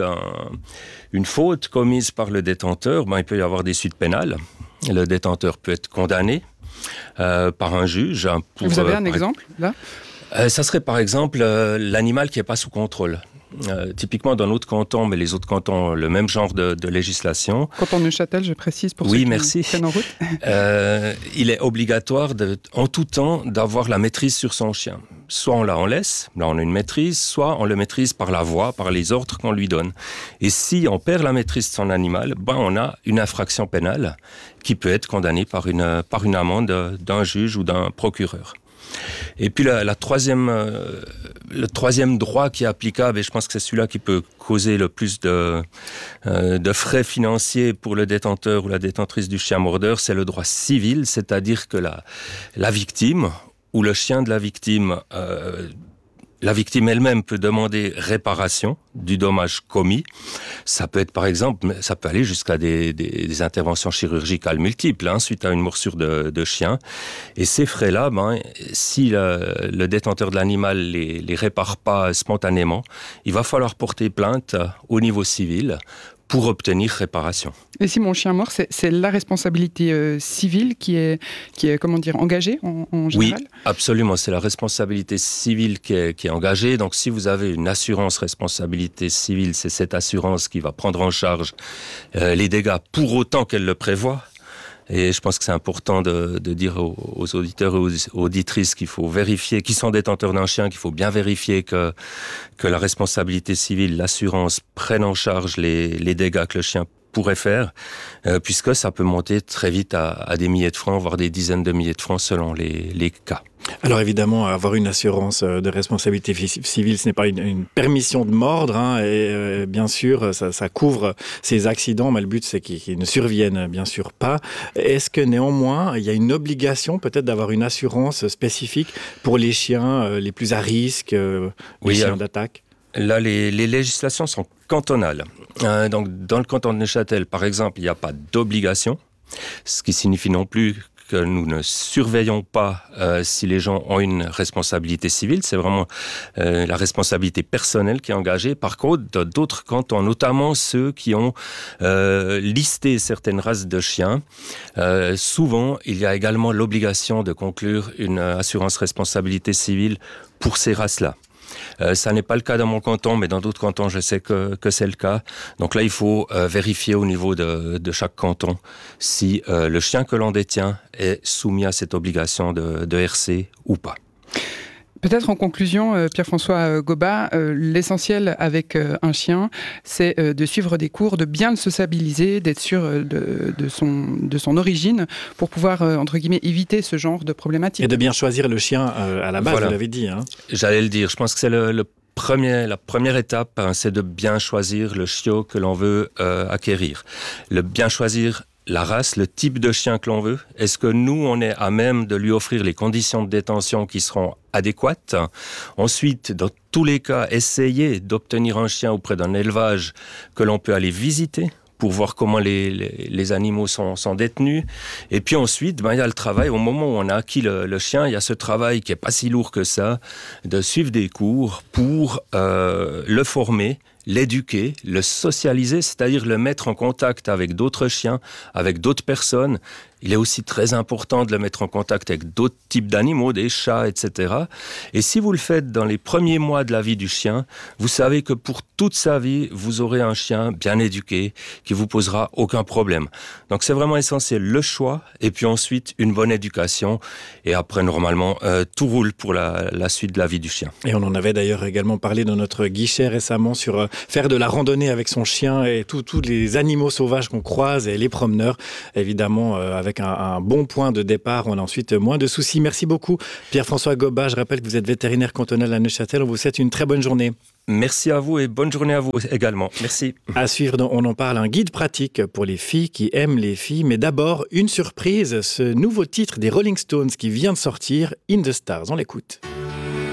une faute commise par le détenteur, il peut y avoir des suites pénales. Le détenteur peut être condamné par un juge. Vous avez un exemple, là ? Ça serait par exemple l'animal qui n'est pas sous contrôle. Typiquement dans notre canton, mais les autres cantons ont le même genre de législation. Canton Neuchâtel, je précise pour ceux qui prennent en route. Il est obligatoire en tout temps d'avoir la maîtrise sur son chien. Soit on l'a en laisse, là on a une maîtrise, soit on le maîtrise par la voix, par les ordres qu'on lui donne. Et si on perd la maîtrise de son animal, on a une infraction pénale qui peut être condamnée par une amende d'un juge ou d'un procureur. Et puis le troisième droit qui est applicable, et je pense que c'est celui-là qui peut causer le plus de frais financiers pour le détenteur ou la détentrice du chien mordeur, c'est le droit civil, c'est-à-dire que la victime ou le chien de la victime elle-même peut demander réparation du dommage commis. Ça peut être, par exemple, ça peut aller jusqu'à des interventions chirurgicales multiples, suite à une morsure de chien. Et ces frais-là, si le détenteur de l'animal les répare pas spontanément, il va falloir porter plainte au niveau civil pour obtenir réparation. Et si mon chien mord, c'est la responsabilité civile qui est engagée en général ? Oui, absolument. C'est la responsabilité civile qui est engagée. Donc, si vous avez une assurance responsabilité civile, c'est cette assurance qui va prendre en charge les dégâts pour autant qu'elle le prévoit. Et je pense que c'est important de dire aux auditeurs et aux auditrices qu'il faut vérifier, qui sont détenteurs d'un chien, qu'il faut bien vérifier que la responsabilité civile, l'assurance, prennent en charge les dégâts que le chien pourrait faire, puisque ça peut monter très vite à des milliers de francs, voire des dizaines de milliers de francs selon les cas. Alors évidemment, avoir une assurance de responsabilité civile, ce n'est pas une permission de mordre, et bien sûr, ça couvre ces accidents, mais le but c'est qu'ils ne surviennent bien sûr pas. Est-ce que néanmoins, il y a une obligation peut-être d'avoir une assurance spécifique pour les chiens les plus à risque, les chiens d'attaque ? Là, les législations sont cantonales. Donc, dans le canton de Neuchâtel, par exemple, il n'y a pas d'obligation, ce qui signifie non plus que nous ne surveillons pas si les gens ont une responsabilité civile. C'est vraiment la responsabilité personnelle qui est engagée. Par contre, d'autres cantons, notamment ceux qui ont listé certaines races de chiens, souvent, il y a également l'obligation de conclure une assurance responsabilité civile pour ces races-là. Ça n'est pas le cas dans mon canton, mais dans d'autres cantons, je sais que c'est le cas. Donc là, il faut vérifier au niveau de chaque canton si le chien que l'on détient est soumis à cette obligation de RC ou pas. Peut-être en conclusion, Pierre-François Goba, l'essentiel avec un chien, c'est de suivre des cours, de bien le sociabiliser, d'être sûr de son origine pour pouvoir, entre guillemets, éviter ce genre de problématiques. Et de bien choisir le chien à la base, vous l'avez dit. Hein. J'allais le dire, je pense que c'est la première étape, c'est de bien choisir le chiot que l'on veut acquérir. Le bien choisir la race, le type de chien que l'on veut. Est-ce que nous, on est à même de lui offrir les conditions de détention qui seront adéquates? Ensuite, dans tous les cas, essayer d'obtenir un chien auprès d'un élevage que l'on peut aller visiter pour voir comment les animaux sont détenus. Et puis ensuite, il y a le travail. Au moment où on a acquis le chien, il y a ce travail qui n'est pas si lourd que ça, de suivre des cours pour le former, l'éduquer, le socialiser, c'est-à-dire le mettre en contact avec d'autres chiens, avec d'autres personnes. Il est aussi très important de le mettre en contact avec d'autres types d'animaux, des chats, etc. Et si vous le faites dans les premiers mois de la vie du chien, vous savez que pour toute sa vie, vous aurez un chien bien éduqué qui vous posera aucun problème. Donc c'est vraiment essentiel, le choix, et puis ensuite une bonne éducation. Et après, normalement, tout roule pour la suite de la vie du chien. Et on en avait d'ailleurs également parlé dans notre guichet récemment sur faire de la randonnée avec son chien et tous les animaux sauvages qu'on croise et les promeneurs, évidemment, avec un bon point de départ, on a ensuite moins de soucis. Merci beaucoup Pierre-François Goba, je rappelle que vous êtes vétérinaire cantonal à Neuchâtel, on vous souhaite une très bonne journée. Merci à vous et bonne journée à vous également. Merci. À suivre, on en parle, un guide pratique pour les filles qui aiment les filles, mais d'abord une surprise, ce nouveau titre des Rolling Stones qui vient de sortir, In the Stars, on l'écoute.